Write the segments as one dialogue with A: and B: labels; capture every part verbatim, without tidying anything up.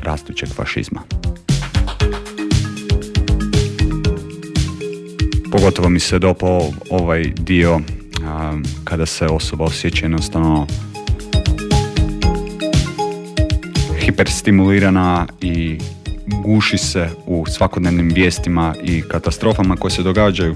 A: rastućeg fašizma. Pogotovo mi se dopao ovaj dio a, kada se osoba osjeća jednostavno hiperstimulirana i guši se u svakodnevnim vijestima i katastrofama koje se događaju.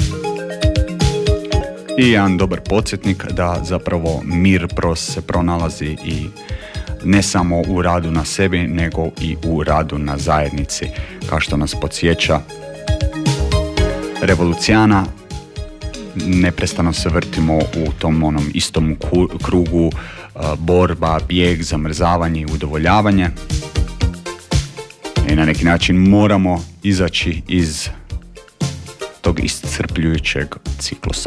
A: I jedan dobar podsjetnik da zapravo mir se pronalazi i ne samo u radu na sebi, nego i u radu na zajednici, kao što nas podsjeća Revolucijana. Neprestano se vrtimo u tom onom istom krugu, borba, bijeg, zamrzavanje i udovoljavanje. I na neki način moramo izaći iz tog iscrpljujućeg ciklusa.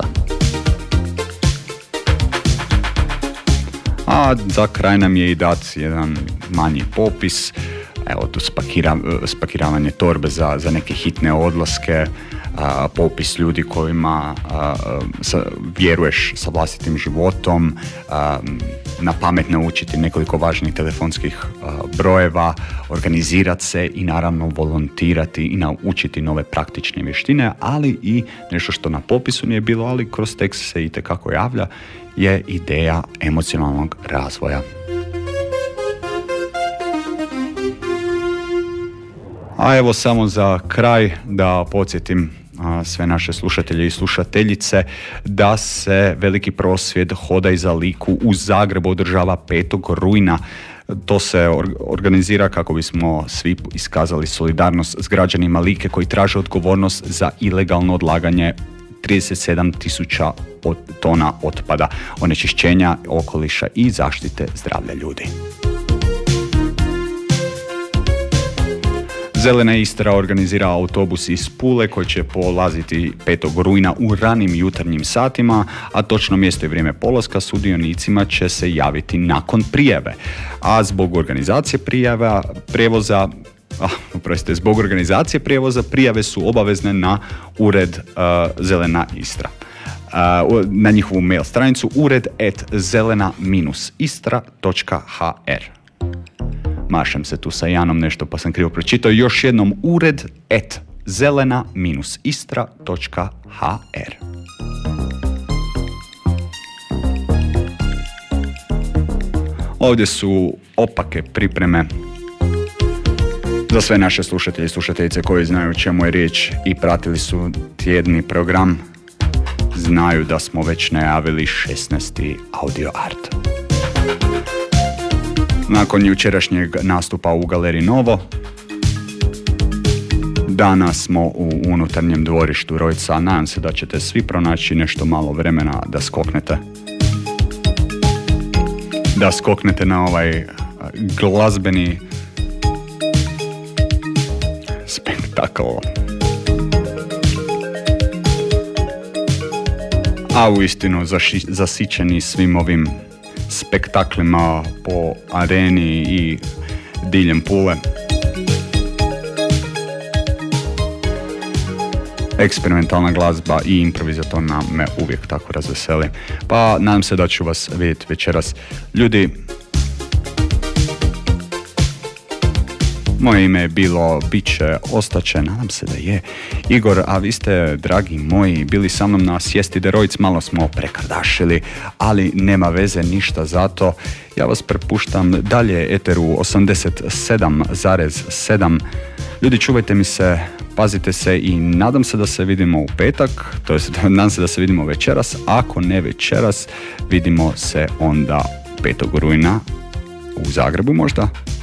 A: A za kraj nam je i dat jedan manji popis. Evo tu spakira, spakiravanje torbe za, za neke hitne odlaske, a, popis ljudi kojima a, sa, vjeruješ sa vlastitim životom, a, na pamet naučiti nekoliko važnih telefonskih a, brojeva, organizirati se i naravno volontirati i naučiti nove praktične vještine, ali i nešto što na popisu nije bilo, ali kroz tekst se itekako javlja, je ideja emocionalnog razvoja. A evo samo za kraj da podsjetim a, sve naše slušatelje i slušateljice da se veliki prosvjed Hoda iza Liku u Zagrebu održava petog rujna. To se organizira kako bismo svi iskazali solidarnost s građanima Like koji traže odgovornost za ilegalno odlaganje trideset sedam tisuća tona otpada, onečišćenja okoliša i zaštite zdravlja ljudi. Zelena Istra organizira autobus iz Pule koji će polaziti petog rujna u ranim jutarnjim satima, a točno mjesto i vrijeme polaska sudionicima će se javiti nakon prijave. A zbog organizacije prijava prijevoza Ah, oprostite, zbog organizacije prijevoza prijave su obavezne na ured uh, Zelena Istra. Uh, na njihovu mail stranicu ured at zelena istra točka h r. Mašem se tu sa Janom nešto pa sam krivo pročitao. Još jednom ured at zelena istra točka h r. Ovdje su opake pripreme za sve naše slušatelje i slušateljice koji znaju o čemu je riječ i pratili su tjedni program, znaju da smo već najavili šesnaesti audio art. Nakon jučerašnjeg nastupa u Galeriji Novo, danas smo u unutarnjem dvorištu Rojca. Nadam se da ćete svi pronaći nešto malo vremena da skoknete. Da skoknete na ovaj glazbeni spektakl. A uistinu zaši, zasićeni svim ovim spektaklima po areni i diljem Pule. Eksperimentalna glazba i improvizatorna me uvijek tako razveseli. Pa nadam se da ću vas vidjeti večeras. Ljudi, moje ime je bilo, bit će, ostaće, nadam se da je. Igor, a vi ste, dragi moji, bili sa mnom na Sjesti de Rojc, malo smo prekardašili, ali nema veze, ništa zato. Ja vas prepuštam dalje eteru osamdeset sedam zarez sedam. Ljudi, čuvajte mi se, pazite se i nadam se da se vidimo u petak, to jest nadam se da se vidimo večeras. Ako ne večeras, vidimo se onda petog rujna u Zagrebu možda.